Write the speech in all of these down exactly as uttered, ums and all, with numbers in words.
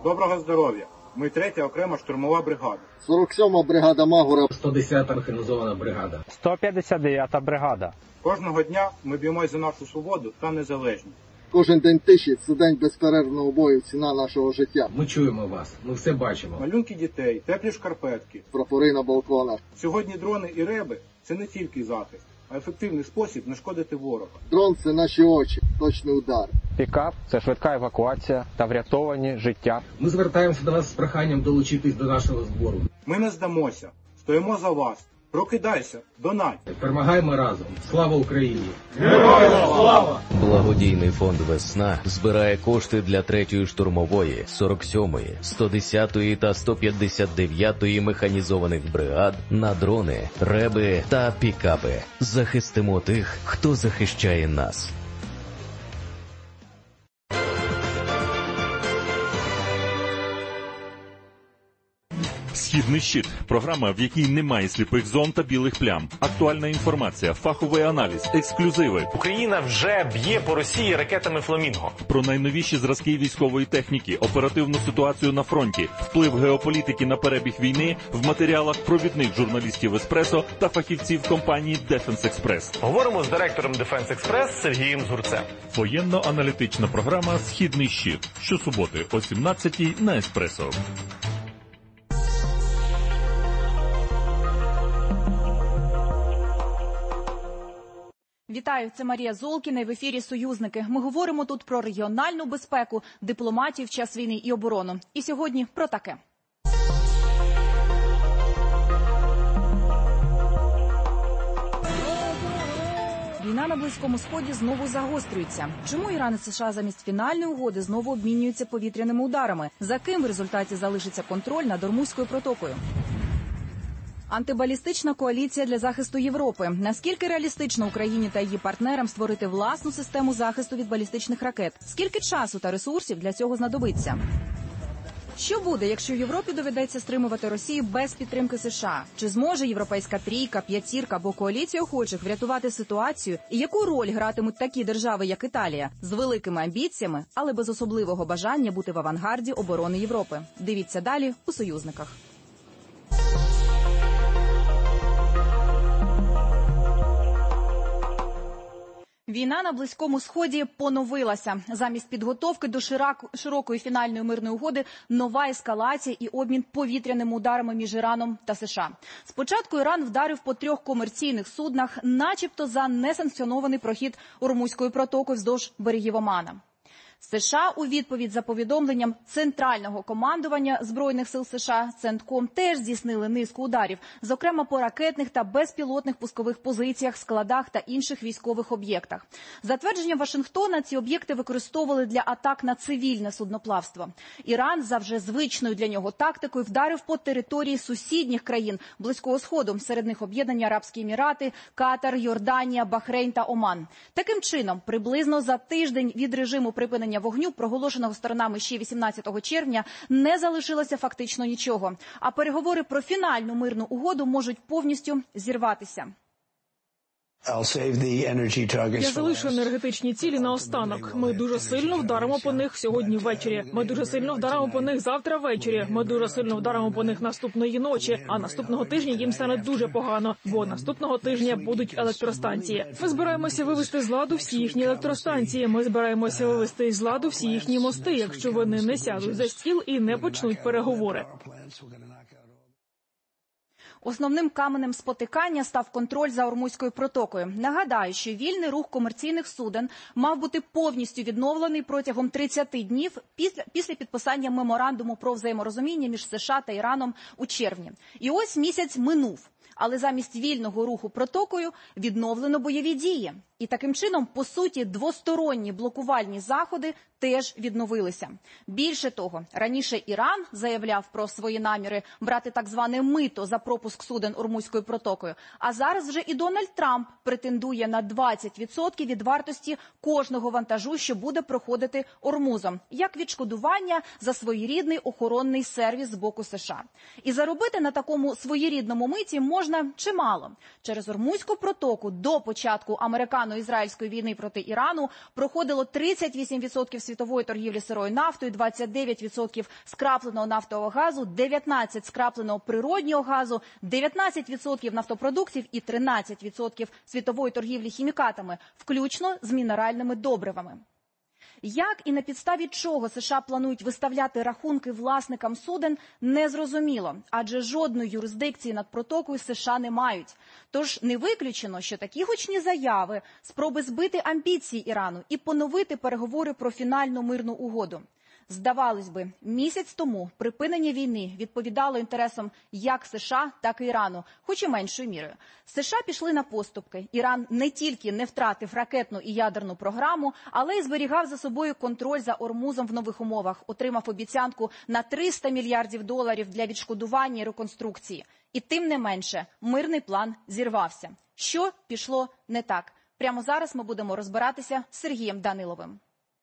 Доброго здоров'я! Ми третя окрема штурмова бригада. сорок сьома бригада Магура. сто десята механізована бригада. сто п'ятдесят дев'ята бригада. Кожного дня ми б'ємось за нашу свободу та незалежність. Кожен день тиші – це день безперервного бою, ціна нашого життя. Ми чуємо вас, ми все бачимо. Малюнки дітей, теплі шкарпетки. Прапори на балконах. Сьогодні дрони і реби – це не тільки захист, а ефективний спосіб нашкодити ворога. Дрон – це наші очі, точний удар. Пікап – це швидка евакуація та врятовані життя. Ми звертаємося до вас з проханням долучитись до нашого збору. Ми не здамося, стоїмо за вас. Прокидайся, донать. Перемагаємо разом. Слава Україні! Героям слава! Благодійний фонд «Весна» збирає кошти для третьої штурмової, сорок сьомої, сто десятої та сто п'ятдесят дев'ятої механізованих бригад на дрони, реби та пікапи. Захистимо тих, хто захищає нас. «Східний щит» – програма, в якій немає сліпих зон та білих плям. Актуальна інформація, фаховий аналіз, ексклюзиви. Україна вже б'є по Росії ракетами «Фламінго». Про найновіші зразки військової техніки, оперативну ситуацію на фронті, вплив геополітики на перебіг війни в матеріалах провідних журналістів «Еспресо» та фахівців компанії «Дефенс Експрес». Говоримо з директором «Дефенс Експрес» Сергієм Зурцем. Воєнно-аналітична програма «Східний щит». Щосуботи о сімнадцятій на «Еспресо». Вітаю, це Марія Золкіна і в ефірі «Союзники». Ми говоримо тут про регіональну безпеку, дипломатію в час війни і оборону. І сьогодні про таке. Війна на Близькому Сході знову загострюється. Чому Іран і США замість фінальної угоди знову обмінюються повітряними ударами? За ким в результаті залишиться контроль над Ормузькою протокою? Антибалістична коаліція для захисту Європи. Наскільки реалістично Україні та її партнерам створити власну систему захисту від балістичних ракет? Скільки часу та ресурсів для цього знадобиться? Що буде, якщо в Європі доведеться стримувати Росію без підтримки США? Чи зможе європейська трійка, п'ятірка або коаліція охочих врятувати ситуацію? І яку роль гратимуть такі держави, як Італія, з великими амбіціями, але без особливого бажання бути в авангарді оборони Європи? Дивіться далі у «Союзниках». Війна на Близькому Сході поновилася. Замість підготовки до широкої фінальної мирної угоди – нова ескалація і обмін повітряними ударами між Іраном та США. Спочатку Іран вдарив по трьох комерційних суднах, начебто за несанкціонований прохід Ормузькою протокою вздовж берегів Омана. США у відповідь за повідомленням Центрального командування Збройних сил США «Центком» теж здійснили низку ударів, зокрема по ракетних та безпілотних пускових позиціях, складах та інших військових об'єктах. За твердженням Вашингтона, ці об'єкти використовували для атак на цивільне судноплавство. Іран за вже звичною для нього тактикою вдарив по території сусідніх країн Близького Сходу, серед них Об'єднані Арабські Емірати, Катар, Йорданія, Бахрейн та Оман. Таким чином, приблизно за тиждень від режиму припинення вогню, проголошеного сторонами ще вісімнадцятого червня, не залишилося фактично нічого. А переговори про фінальну мирну угоду можуть повністю зірватися. Я залишу енергетичні цілі на останок. Ми дуже сильно вдаримо по них сьогодні ввечері. Ми дуже сильно вдаримо по них завтра ввечері. Ми дуже сильно вдаримо по них наступної ночі. А наступного тижня їм стане дуже погано, бо наступного тижня будуть електростанції. Ми збираємося вивести з ладу всі їхні електростанції. Ми збираємося вивести з ладу всі їхні мости, якщо вони не сядуть за стіл і не почнуть переговори. Основним каменем спотикання став контроль за Ормузькою протокою. Нагадаю, що вільний рух комерційних суден мав бути повністю відновлений протягом тридцяти днів після, після підписання меморандуму про взаєморозуміння між США та Іраном у червні. І ось місяць минув. Але замість вільного руху протокою відновлено бойові дії. І таким чином, по суті, двосторонні блокувальні заходи теж відновилися. Більше того, раніше Іран заявляв про свої наміри брати так зване мито за пропуск суден Ормузькою протокою, а зараз вже і Дональд Трамп претендує на двадцять відсотків від вартості кожного вантажу, що буде проходити Ормузом, як відшкодування за своєрідний охоронний сервіс з боку США. І заробити на такому своєрідному миті можна чимало. Через Ормузьку протоку до початку американського Ірано-ізраїльської війни проти Ірану проходило тридцять вісім відсотків світової торгівлі сирою нафтою, двадцять дев'ять відсотків скрапленого нафтового газу, дев'ятнадцять відсотків скрапленого природнього газу, дев'ятнадцять відсотків нафтопродуктів і тринадцять відсотків світової торгівлі хімікатами, включно з мінеральними добривами. Як і на підставі чого США планують виставляти рахунки власникам суден, незрозуміло, адже жодної юрисдикції над протокою США не мають. Тож не виключено, що такі гучні заяви – спроби збити амбіції Ірану і поновити переговори про фінальну мирну угоду. Здавалось би, місяць тому припинення війни відповідало інтересам як США, так і Ірану, хоч і меншою мірою. США пішли на поступки. Іран не тільки не втратив ракетну і ядерну програму, але й зберігав за собою контроль за Ормузом в нових умовах, отримав обіцянку на триста мільярдів доларів для відшкодування і реконструкції. І тим не менше, мирний план зірвався. Що пішло не так? Прямо зараз ми будемо розбиратися з Сергієм Даниловим.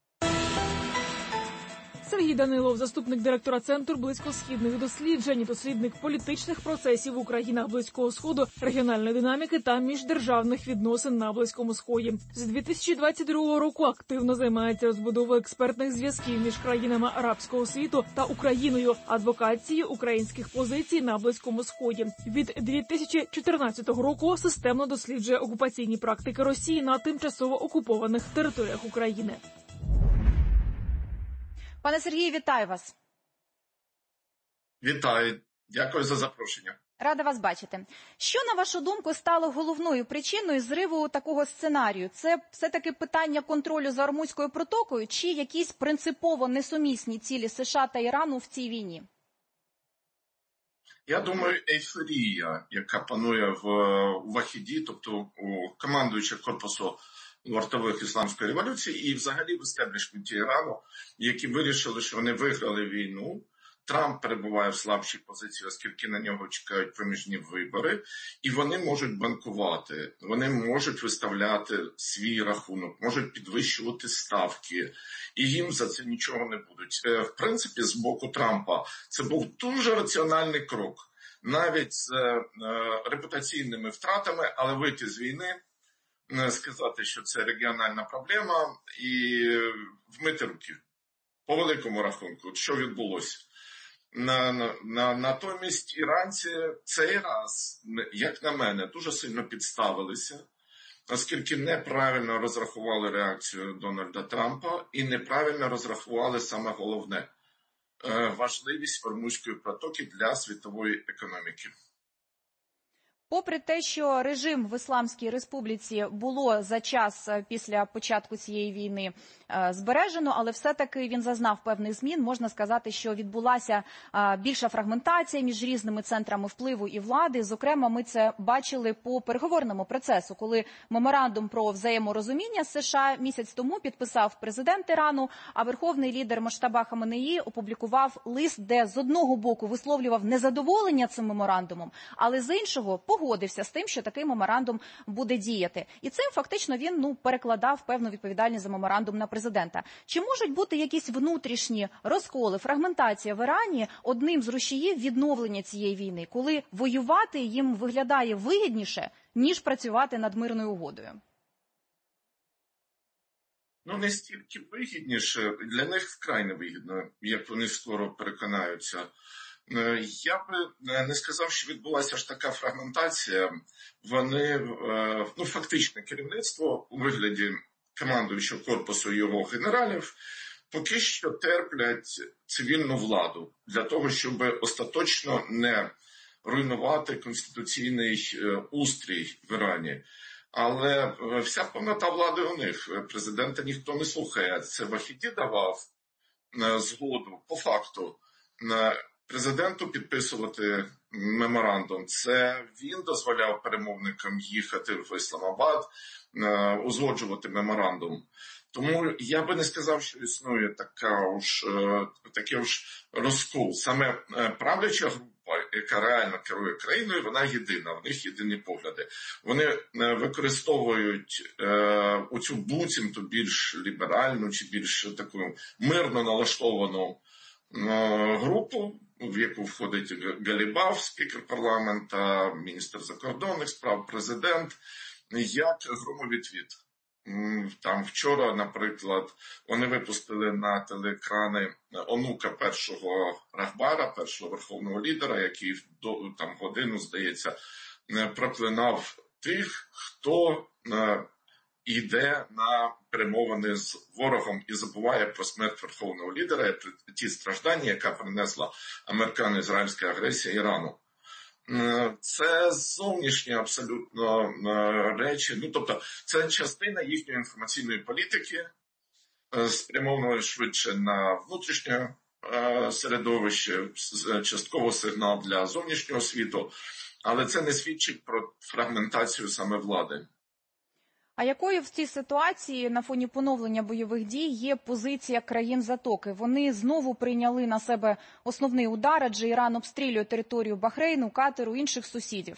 Сергій Данилов, заступник директора Центру близькосхідних досліджень, дослідник політичних процесів у країнах Близького Сходу, регіональної динаміки та міждержавних відносин на Близькому Сході. З дві тисячі двадцять другого року активно займається розбудовою експертних зв'язків між країнами арабського світу та Україною, адвокацією українських позицій на Близькому Сході. Від дві тисячі чотирнадцятого року системно досліджує окупаційні практики Росії на тимчасово окупованих територіях України. Пане Сергію, вітаю вас. Вітаю. Дякую за запрошення. Рада вас бачити. Що, на вашу думку, стало головною причиною зриву такого сценарію? Це все-таки питання контролю за Ормузькою протокою чи якісь принципово несумісні цілі США та Ірану в цій війні? Я думаю, ейфорія, яка панує в Вахіді, тобто у командуючих корпусу вартових ісламської революції і взагалі в істеблішменті Ірану, які вирішили, що вони виграли війну. Трамп перебуває в слабшій позиції, оскільки на нього чекають проміжні вибори, і вони можуть банкувати, вони можуть виставляти свій рахунок, можуть підвищувати ставки, і їм за це нічого не будуть. В принципі, з боку Трампа це був дуже раціональний крок, навіть з репутаційними втратами, але вийти з війни, сказати, що це регіональна проблема, і вмити руки. По великому рахунку, що відбулося. На, на, натомість іранці цей раз, як на мене, дуже сильно підставилися, оскільки неправильно розрахували реакцію Дональда Трампа і неправильно розрахували саме головне – важливість Ормузької протоки для світової економіки. Попри те, що режим в Ісламській Республіці було за час після початку цієї війни збережено, але все-таки він зазнав певних змін. Можна сказати, що відбулася більша фрагментація між різними центрами впливу і влади. Зокрема, ми це бачили по переговорному процесу, коли меморандум про взаєморозуміння з США місяць тому підписав президент Ірану, а верховний лідер Моштаба Хаменеї опублікував лист, де з одного боку висловлював незадоволення цим меморандумом, але з іншого – погодився з тим, що такий меморандум буде діяти. І цим фактично він ну, перекладав певну відповідальність за меморандум на президента. Чи можуть бути якісь внутрішні розколи, фрагментація в Ірані одним з рушіїв відновлення цієї війни, коли воювати їм виглядає вигідніше, ніж працювати над мирною угодою? Ну, не стільки вигідніше, для них вкрай невигідно, як вони скоро переконаються. Я би не сказав, що відбулася ж така фрагментація. Вони, ну, фактичне керівництво у вигляді командуючого корпусу і його генералів поки що терплять цивільну владу для того, щоб остаточно не руйнувати конституційний устрій в Ірані. Але вся повнота влади у них. Президента ніхто не слухає. Це Вахіді давав згоду по факту на президенту підписувати меморандум. Це він дозволяв перемовникам їхати в Ісламабад, узгоджувати меморандум. Тому я би не сказав, що існує така уж, такий уж розкол. Саме правляча група, яка реально керує країною, вона єдина, в них єдині погляди. Вони використовують у цю буцімто більш ліберальну чи більш таку мирно налаштовану групу, в яку входить Галібаф, спікер парламента, міністр закордонних справ, президент, як громовідвід. Там вчора, наприклад, вони випустили на телеекрани онука першого Рахбара, першого верховного лідера, який там годину, здається, проклинав тих, хто йде на перемовини з ворогом і забуває про смерть верховного лідера, про ті страждання, яка принесла американо-ізраїльська агресія Ірану. Це зовнішні абсолютно речі, ну, тобто це частина їхньої інформаційної політики, спрямованої швидше на внутрішнє середовище, частково сигнал для зовнішнього світу, але це не свідчить про фрагментацію саме влади. А якою в цій ситуації на фоні поновлення бойових дій є позиція країн Затоки? Вони знову прийняли на себе основний удар, адже Іран обстрілює територію Бахрейну, Катару, інших сусідів.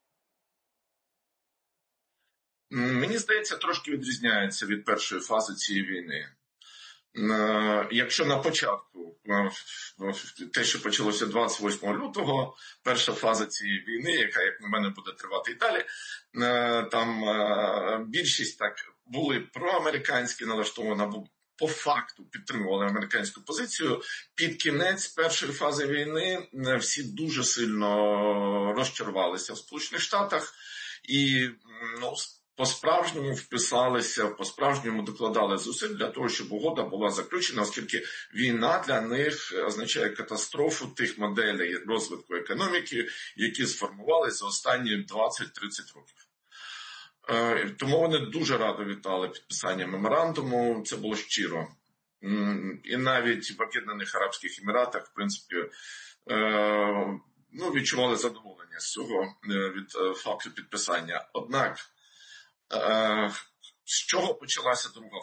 Мені здається, трошки відрізняється від першої фази цієї війни. Якщо на початку, те, що почалося двадцять восьмого лютого, перша фаза цієї війни, яка, як на мене, буде тривати і далі, там більшість так були проамериканські налаштовані, або по факту підтримували американську позицію. Під кінець першої фази війни всі дуже сильно розчарувалися в Сполучених Штатах і, ну, по-справжньому вписалися, по-справжньому докладали зусиль для того, щоб угода була заключена, оскільки війна для них означає катастрофу тих моделей розвитку економіки, які сформувалися за останні двадцять-тридцять років. Тому вони дуже радо вітали підписання меморандуму, це було щиро. І навіть в Об'єднаних Арабських Еміратах, в принципі, ну, відчували задоволення з цього, від факту підписання. Однак, з чого почалася друга